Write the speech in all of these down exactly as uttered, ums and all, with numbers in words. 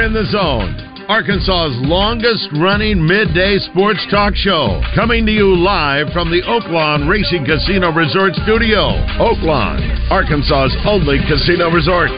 You're in the zone. Arkansas's longest-running midday sports talk show. Coming to you live from the Oaklawn Racing Casino Resort Studio. Oaklawn, Arkansas's only casino resort.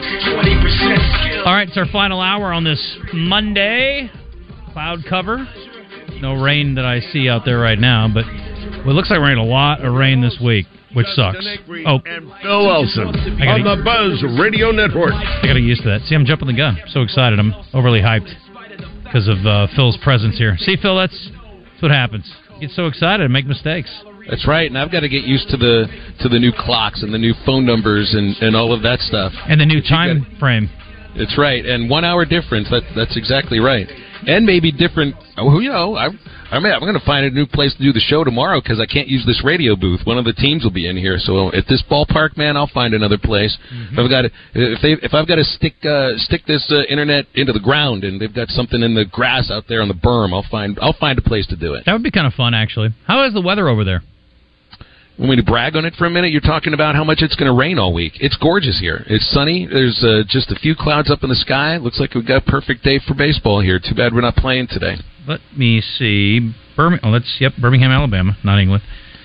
All right, it's our final hour on this Monday. Cloud cover. No rain that I see out there right now, but well, it looks like we're getting a lot of rain this week, which sucks. Oh, and Phil Wilson gotta, on the Buzz Radio Network. I got to get used to that. See, I'm jumping the gun. I'm so excited. I'm overly hyped because of uh, Phil's presence here. See, Phil, that's, that's what happens. You get so excited and make mistakes. That's right, and I've got to get used to the to the new clocks and the new phone numbers and, and all of that stuff. And the new time gotta, frame. That's right, and one hour difference. That, that's exactly right. And maybe different, oh, you know, I, I mean, I'm going to find a new place to do the show tomorrow because I can't use this radio booth. One of the teams will be in here, so at this ballpark, man, I'll find another place. Mm-hmm. If I've got to, if they, if I've got to stick uh, stick this uh, internet into the ground and they've got something in the grass out there on the berm, I'll find I'll find a place to do it. That would be kind of fun, actually. How is the weather over there? Want me to brag on it for a minute? You're talking about how much it's going to rain all week. It's gorgeous here. It's sunny. There's uh, just a few clouds up in the sky. Looks like we've got a perfect day for baseball here. Too bad we're not playing today. Let me see. Birmingham. Oh, that's yep. Birmingham, Alabama, not England.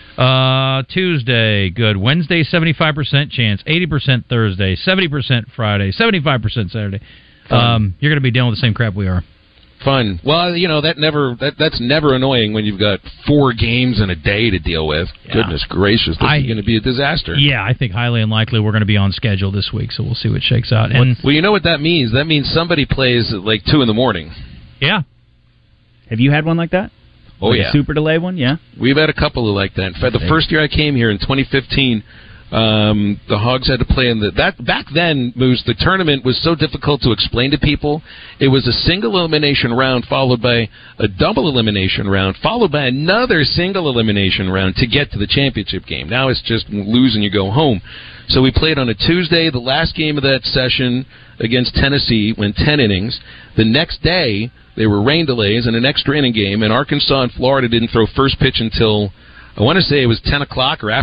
Uh, Tuesday, good. Wednesday, seventy-five percent chance. eighty percent Thursday. seventy percent Friday. seventy-five percent Saturday. Um, you're going to be dealing with the same crap we are. Fun. Well, you know that never that that's never annoying when you've got four games in a day to deal with. Yeah. Goodness gracious, this I, is going to be a disaster. Yeah, I think highly unlikely we're going to be on schedule this week, so we'll see what shakes out. And well, you know what that means? That means somebody plays at like two in the morning. Yeah. Have you had one like that? Oh like yeah, a super delay one. Yeah, we've had a couple of like that. In fact, the first year I came here in twenty fifteen. Um, the Hogs had to play in the that back then. Moose, the tournament was so difficult to explain to people. It was a single elimination round followed by a double elimination round followed by another single elimination round to get to the championship game. Now it's just lose and you go home. So we played on a Tuesday. The last game of that session against Tennessee went ten innings. The next day there were rain delays and an extra inning game. And Arkansas and Florida didn't throw first pitch until I want to say it was ten o'clock or after.